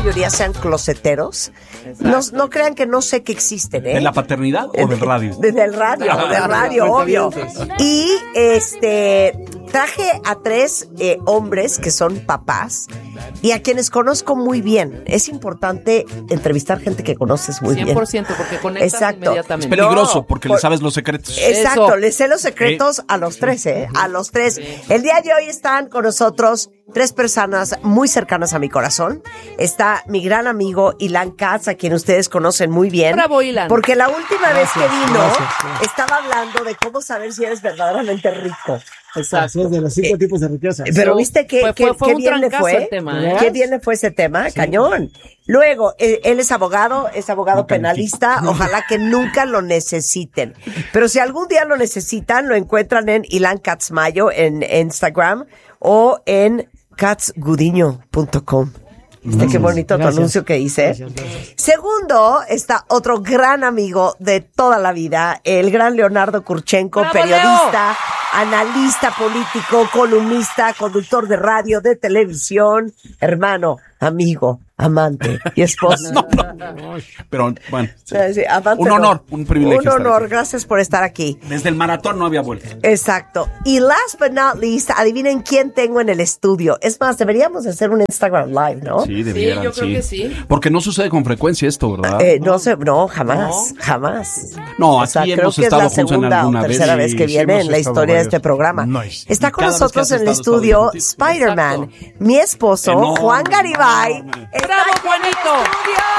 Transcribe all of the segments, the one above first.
mayoría sean closeteros. No crean que no sé que existen, ¿eh? ¿De la paternidad o del radio? Del radio, obvio. Y traje a 3 hombres que son papás y a quienes conozco muy bien. Es importante entrevistar gente que conoces muy 100%, bien. 100%, porque conectas inmediatamente. Es peligroso porque le sabes los secretos. Exacto, Eso. les sé los secretos a los 3, a los 3. El día de hoy están con nosotros 3 personas muy cercanas a mi corazón. Está mi gran amigo Ilan Katz, a quien ustedes conocen muy bien. Bravo, Ilan. Porque la última vez que vino, estaba hablando de cómo saber si eres verdaderamente rico. Así es, de los 5 tipos de riqueza. Pero viste que fue qué un bien le trancazo fue. el tema, ¿eh? Qué bien le fue ese tema, sí. Cañón. Luego, él es abogado penalista. Ojalá que nunca lo necesiten. Pero si algún día lo necesitan, lo encuentran en Ilan Katz Mayo en Instagram o en katzgudiño.com. Qué bonito tu anuncio que hice. Gracias. Segundo, está otro gran amigo de toda la vida, el gran Leonardo Kurchenko, ¡Bravo, periodista, analista político, columnista, conductor de radio, de televisión, hermano, amigo, amante y esposo. No. Pero bueno, sí. Sí, un honor, un privilegio. Un honor, gracias por estar aquí. Desde el maratón no había vuelta. Exacto. Y last but not least, adivinen quién tengo en el estudio. Es más, deberíamos hacer un Instagram Live, ¿no? Sí, debieran, yo creo que sí. Porque no sucede con frecuencia esto, ¿verdad? No, jamás. No, aquí hemos estado juntos en alguna vez. Es la segunda o tercera vez que viene en la historia de este programa. Nice. Está con nosotros en el estudio Spider-Man, mi esposo, Juan Garibay. ¡Bravo, Juanito!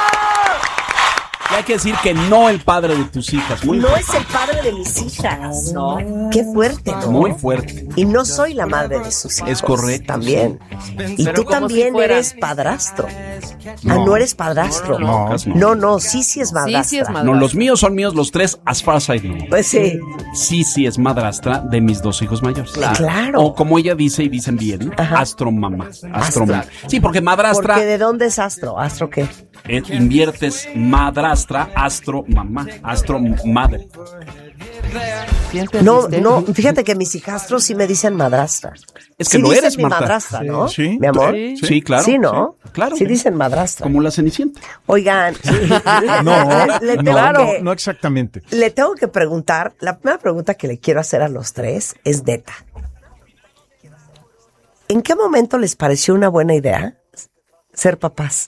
Y hay que decir que no el padre de tus hijas. No es el padre de mis hijas. No. Qué fuerte, ¿no? Muy fuerte. Y no soy la madre de sus hijos. Es correcto. También. Y Pero tú como también si fuera. eres padrastro. No eres padrastro. No, sí es madrastra. Sí es madrastra. No, los míos son míos los 3, as far as I know. Pues sí. Sí es madrastra de mis 2 hijos mayores. Claro. O como ella dice y dicen bien, astromamá. Astromamá. Sí, porque madrastra. Porque ¿de dónde es astro? ¿Astro qué? Inviertes madrastra, astro mamá, astro madre. No, fíjate que mis hijastros sí me dicen madrastra. Es que sí lo dicen eres, mi Marta. madrastra, ¿no? Sí. Mi amor. Sí, claro. Sí, ¿no? Sí, claro. Sí dicen madrastra. Como la Cenicienta. Oigan. No exactamente. Le tengo que preguntar, la primera pregunta que le quiero hacer a los 3 es neta. ¿En qué momento les pareció una buena idea ser papás?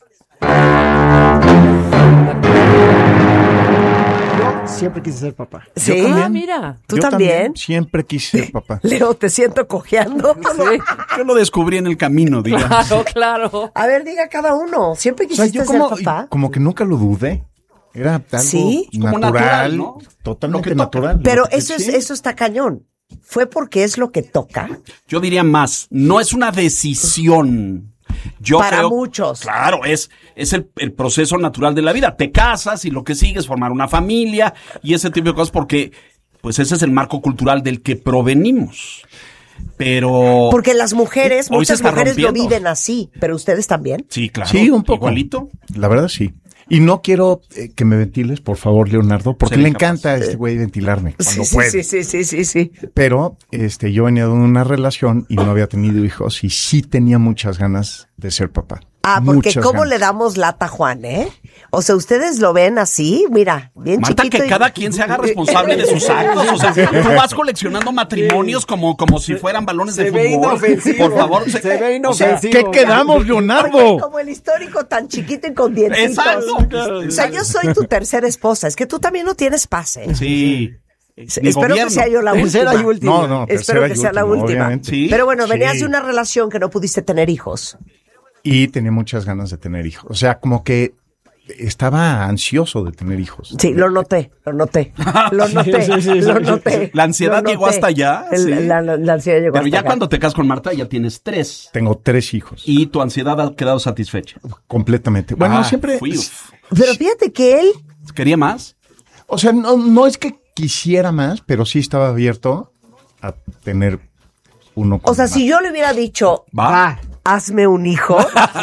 Siempre quise ser papá. Sí. Yo también. Mira. ¿Tú también? Siempre quise ser papá. Leo, te siento cojeando. Yo lo descubrí en el camino, digamos. Claro. A ver, diga cada uno. ¿Siempre O sea, quisiste yo ser papá? como que nunca lo dudé. Era algo Sí. Como natural, ¿no? Totalmente Lo que toca. natural. Pero Lo que- eso está cañón. ¿Fue porque es lo que toca? Yo diría más, no es una decisión. Yo Para creo, muchos. Claro, es el proceso natural de la vida. Te casas y lo que sigue es formar una familia y ese tipo de cosas porque pues ese es el marco cultural del que provenimos. Pero Porque las mujeres, hoy se muchas está mujeres lo rompiendo. viven así, pero ustedes también. Sí, claro. Sí, un poco. Igualito. La verdad, sí. Y no quiero que me ventiles, por favor, Leonardo, porque Seré le capaz. encanta a este güey ventilarme cuando puede. Sí. Pero yo venía de una relación y no había tenido hijos y sí tenía muchas ganas de ser papá. Ah, porque Muchas ¿cómo ganas. le damos lata a Juan, O sea, ustedes lo ven así, mira, bien Marta, chiquito. que cada quien se haga responsable de sus actos. O sea, tú vas coleccionando matrimonios como si fueran balones de fútbol. Por favor, Se ve inofensivo. ¿Qué quedamos, Leonardo? Como el histórico tan chiquito y con dientitos. Exacto. O sea, yo soy tu tercera esposa. Es que tú también no tienes paz, Sí. Espero que sea yo la Tercera última. y última. No, Espero tercera que y sea la última, última. obviamente. Sí. Pero bueno, venías Sí. de una relación que no pudiste tener hijos. Y tenía muchas ganas de tener hijos. O sea, como que estaba ansioso de tener hijos. Sí, lo noté. Lo noté. La ansiedad Lo llegó noté. hasta allá. Sí. La ansiedad llegó Pero hasta ya acá. cuando te casas con Marta ya tienes 3. Tengo 3 hijos. Y tu ansiedad ha quedado satisfecha. Completamente. Bueno, siempre... Pero fíjate que él... ¿Quería más? O sea, no es que quisiera más, pero sí estaba abierto a tener uno. O sea, si yo le hubiera dicho, Va. hazme un hijo.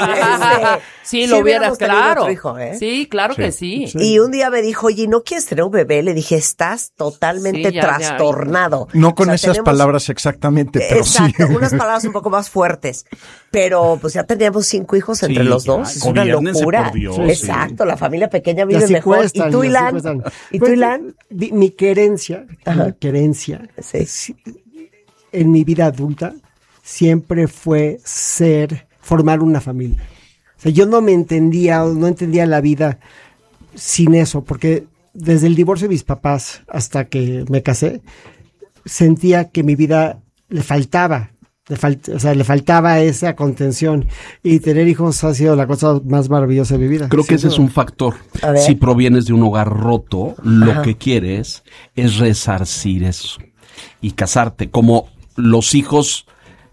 Sí, lo hubiera, hubiéramos tenido claro. otro hijo, ¿eh? Sí, claro que sí. Y un día me dijo, oye, ¿no quieres tener un bebé? Le dije, estás totalmente Sí, ya. trastornado. No con O sea, esas tenemos- palabras exactamente, pero Exacto, sí. unas palabras un poco más fuertes. Pero pues ya teníamos 5 hijos entre Sí, los ya, dos. Es una gobiérnense, locura. por Dios, Exacto, la familia pequeña Y vive así mejor. cuestan, ¿Y tú, y así Ilan? cuestan. ¿Y tú, Pues, Ilan? Mi querencia, Sí. en mi vida adulta siempre fue formar una familia. O sea, yo no entendía la vida sin eso, porque desde el divorcio de mis papás hasta que me casé, sentía que mi vida le faltaba esa contención, y tener hijos ha sido la cosa más maravillosa de mi vida. Creo que ese es un factor. A ver. Si provienes de un hogar roto, lo que quieres es resarcir eso y casarte. Como los hijos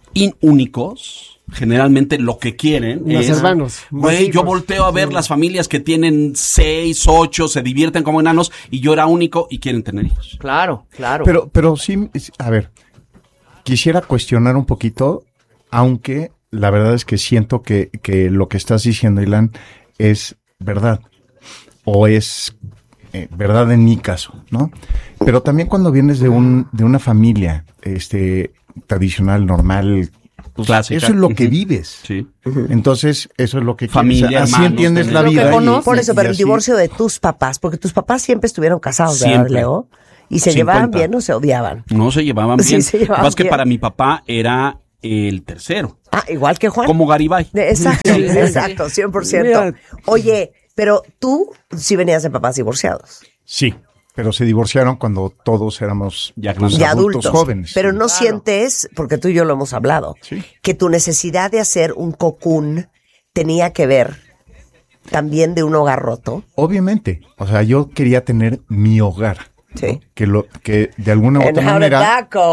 únicos, generalmente lo que quieren Más es... hermanos, más Güey, yo hijos. volteo a ver las familias que tienen 6, 8, se divierten como enanos, y yo era único y quieren tener hijos. Claro. Pero sí, a ver, quisiera cuestionar un poquito, aunque la verdad es que siento que lo que estás diciendo, Ilan, es verdad. O es verdad en mi caso, ¿no? Pero también cuando vienes de una familia tradicional, normal, pues, Clásica. eso es lo que vives. Sí. Entonces, eso es lo que Familia, quieres. Así hermanos, entiendes la lo que vida. conoces. Por eso, pero el así- divorcio de tus papás, porque tus papás siempre estuvieron casados, ¿verdad, Siempre. Leo? ¿Y se 50. llevaban bien o se odiaban? No se llevaban Sí, bien. se Lo que llevaban pasa es que bien. para mi papá era el tercero, Ah, igual que Juan. como Garibay. Exacto, exacto, 100%. Mira. Oye, pero tú sí venías de papás divorciados. Sí, pero se divorciaron cuando todos éramos Ya pues, grandes. De adultos. jóvenes. Pero no Claro. sientes, porque tú y yo lo hemos hablado, Sí. que tu necesidad de hacer un cocún tenía que ver también de un hogar roto. Obviamente, o sea, yo quería tener mi hogar. Sí. Que de alguna u And otra how did manera, that go?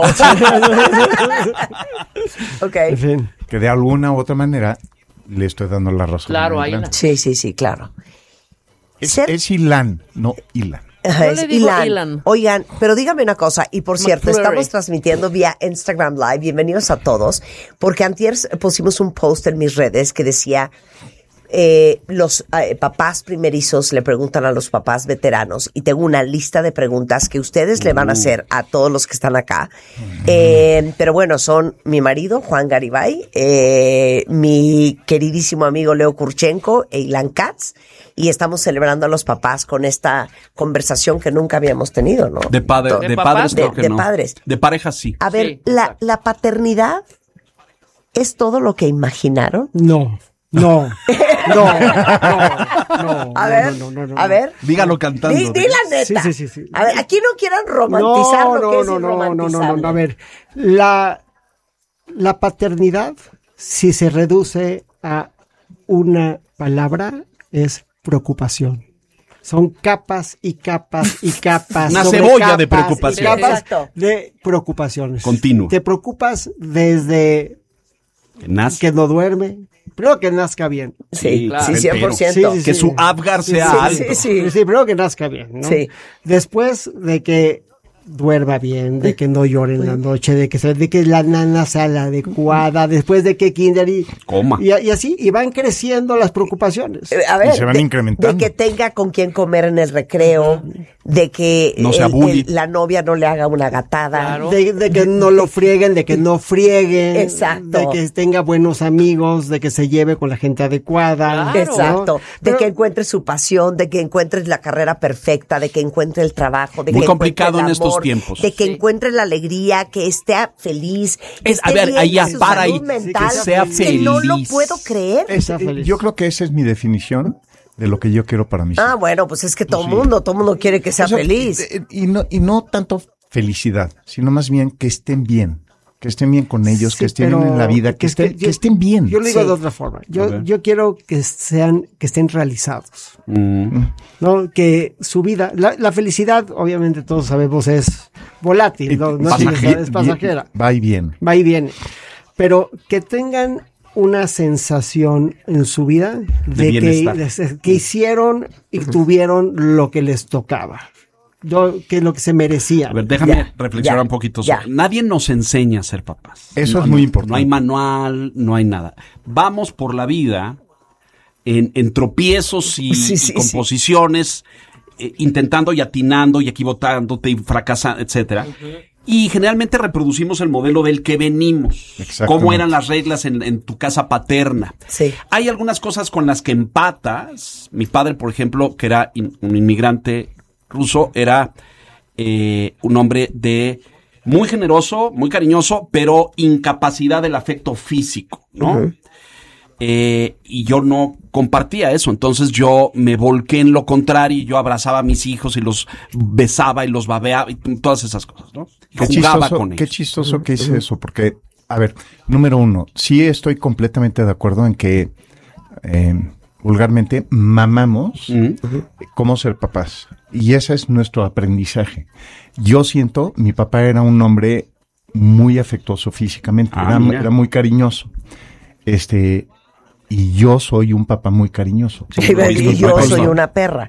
Ok. En fin. que de alguna u otra manera le estoy dando la razón. Claro, a ahí Ilan. la- Sí, claro. Es Ilan, no Ilan. Ajá, Yo es le digo Ilan. Ilan. Oigan, pero dígame una cosa, y por cierto, McFlurry. estamos transmitiendo vía Instagram Live, bienvenidos a todos, porque antier pusimos un post en mis redes que decía, los papás primerizos le preguntan a los papás veteranos, y tengo una lista de preguntas que ustedes le van a hacer a todos los que están acá, pero bueno, son mi marido, Juan Garibay, mi queridísimo amigo Leo Kurchenko e Ilan Katz, y estamos celebrando a los papás con esta conversación que nunca habíamos tenido, ¿no? De padres papás? creo que De no. padres. De parejas sí. A ver, Sí, exacto. la paternidad es todo lo que imaginaron. No. A A ver. Dígalo cantando. Di la neta. Sí. A ver, aquí no quieran romantizar lo que es irromantizable. A ver, la paternidad, si se reduce a una palabra, es preocupación. Son capas y capas y capas. Una sobre cebolla capas de y preocupación. capas Exacto. de preocupaciones. Continuo. Te preocupas desde Que nace. que no duerme. Primero que nazca bien. Sí, claro. sí, 100%. Que su Apgar sea sí, alto. sí. Sí, primero que nazca bien, ¿no? Sí. Después de que duerma bien, de que no llore en la noche, de que la nana sea la adecuada, después de que kinder Coma. y así, y van creciendo las preocupaciones. A ver, Y se van incrementando. de que tenga con quien comer en el recreo, de que No sea bully. la novia no le haga una gatada. Claro. De que no lo frieguen, de que no frieguen, Exacto. de que tenga buenos amigos, de que se lleve con la gente adecuada. Claro. Exacto, de Pero- que encuentres su pasión, de que encuentres la carrera perfecta, de que encuentre el trabajo, de Muy que complicado encuentre el en estos amor, tiempos. de que Sí. encuentre la alegría, que esté feliz, que Es- a esté ver, bien ahí de ya, su para salud ahí. mental, Que sea que no lo feliz. puedo creer. Sea feliz. Yo creo que esa es mi definición de lo que yo quiero para mis Ah, hijos. bueno, pues es que todo mundo quiere que sea O sea, feliz. y no tanto felicidad, sino más bien que estén bien. Que estén bien con ellos, Sí, que estén pero bien en la vida, que estén bien. Yo lo digo Sí. de otra forma. A ver. Yo quiero que estén realizados. Mm. ¿No? Que su vida, la felicidad, obviamente todos sabemos, es volátil, ¿no? No es pasajera. Va y viene. Va y viene. Pero que tengan una sensación en su vida De de bienestar. que hicieron y tuvieron lo que les tocaba. que lo que se merecía. A ver, déjame Ya, reflexionar ya, un poquito. ya. Nadie nos enseña a ser papás. Eso es muy importante. No hay manual, no hay nada. Vamos por la vida en tropiezos y, Sí, y sí, composiciones, intentando y atinando y equivocándote y fracasando, etcétera. Y generalmente reproducimos el modelo del que venimos. Exactamente. Cómo eran las reglas en tu casa paterna. Sí. Hay algunas cosas con las que empatas. Mi padre, por ejemplo, que era un inmigrante ruso, era un hombre muy generoso, muy cariñoso, pero incapacidad del afecto físico, ¿no? Y yo no compartía eso, entonces yo me volqué en lo contrario y yo abrazaba a mis hijos y los besaba y los babeaba y todas esas cosas, ¿no? Jugaba con ellos. Qué chistoso que hice eso, porque, a ver, número uno, sí estoy completamente de acuerdo en que vulgarmente mamamos cómo ser papás. Y ese es nuestro aprendizaje. Yo siento, mi papá era un hombre muy afectuoso físicamente, era muy cariñoso. Y yo soy un papá muy cariñoso. Y yo soy una perra.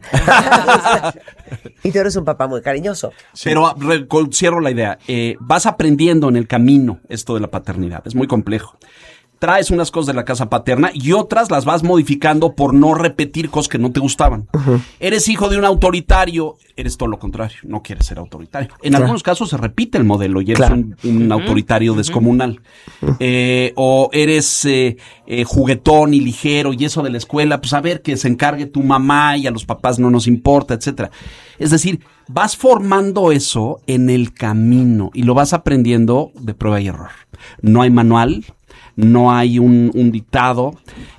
Y tú eres un papá muy cariñoso. Pero cierro la idea. Vas aprendiendo en el camino esto de la paternidad. Es muy complejo. Traes unas cosas de la casa paterna y otras las vas modificando por no repetir cosas que no te gustaban. Eres hijo de un autoritario, eres todo lo contrario, no quieres ser autoritario. En algunos casos se repite el modelo y eres un autoritario descomunal. O eres juguetón y ligero y eso de la escuela, pues a ver, que se encargue tu mamá y a los papás no nos importa, etcétera. Es decir, vas formando eso en el camino y lo vas aprendiendo de prueba y error. No hay manual. No hay un dictado.